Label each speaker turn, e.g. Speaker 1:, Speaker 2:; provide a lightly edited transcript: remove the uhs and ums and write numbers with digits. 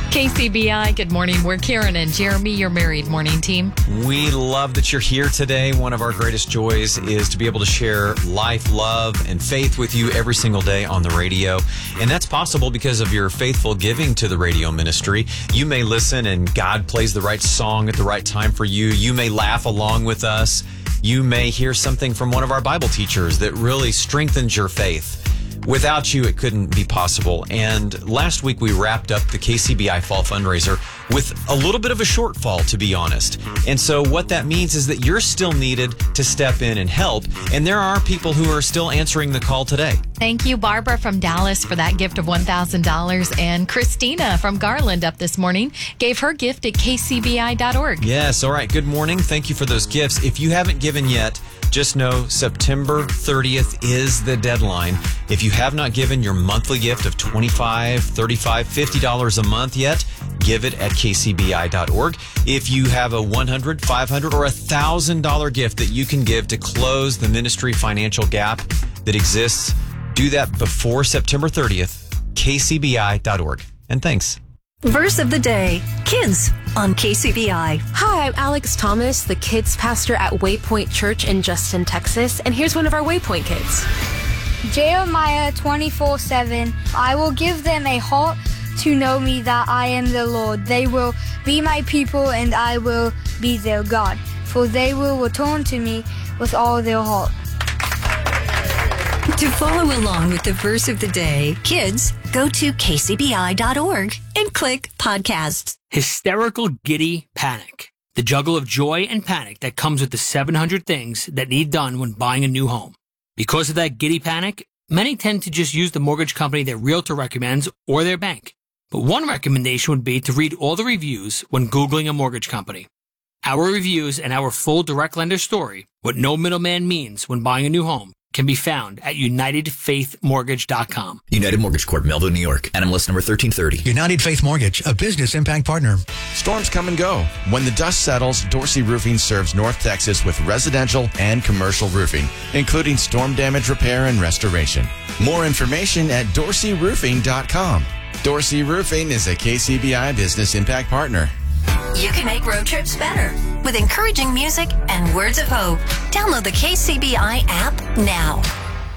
Speaker 1: KCBI, good morning. We're Karen and Jeremy, your married morning team.
Speaker 2: We love that you're here today. One of our greatest joys is to be able to share life, love, and faith with you every single day on the radio. And that's possible because of your faithful giving to the radio ministry. You may listen and God plays the right song at the right time for you. You may laugh along with us. You may hear something from one of our Bible teachers that really strengthens your faith. Without you, it couldn't be possible. And last week, we wrapped up the KCBI Fall Fundraiser with a little bit of a shortfall, to be honest. And so what that means is that you're still needed to step in and help. And there are people who are still answering the call today.
Speaker 1: Thank you, Barbara from Dallas, for that gift of $1,000. And Christina from Garland up this morning gave her gift at kcbi.org.
Speaker 2: Yes. All right. Good morning. Thank you for those gifts. If you haven't given yet, just know September 30th is the deadline. If you have not given your monthly gift of $25, $35, $50 a month yet, give it at kcbi.org. If you have a $100, $500, or $1,000 gift that you can give to close the ministry financial gap that exists, do that before September 30th, kcbi.org. And thanks.
Speaker 3: Verse of the day, Kids on KCBI.
Speaker 4: Hi, I'm Alex Thomas, the kids pastor at Waypoint Church in Justin, Texas, and here's one of our Waypoint kids.
Speaker 5: Jeremiah 24:7. I will give them a heart to know me, that I am the Lord. They will be my people and I will be their God, for they will return to me with all their heart.
Speaker 3: To follow along with the verse of the day, kids, go to kcbi.org and click podcasts.
Speaker 6: Hysterical, giddy panic. The juggle of joy and panic that comes with the 700 things that need done when buying a new home. Because of that giddy panic, many tend to just use the mortgage company their realtor recommends or their bank. But one recommendation would be to read all the reviews when Googling a mortgage company. Our reviews and our full direct lender story, what no middleman means when buying a new home, can be found at UnitedFaithMortgage.com.
Speaker 7: United Mortgage Corp, Melville, New York. NMLS number 1330.
Speaker 8: United Faith Mortgage, a business impact partner.
Speaker 9: Storms come and go. When the dust settles, Dorsey Roofing serves North Texas with residential and commercial roofing, including storm damage repair and restoration. More information at DorseyRoofing.com. Dorsey Roofing is a KCBI business impact partner.
Speaker 3: You can make road trips better with encouraging music and words of hope. Download the KCBI app now.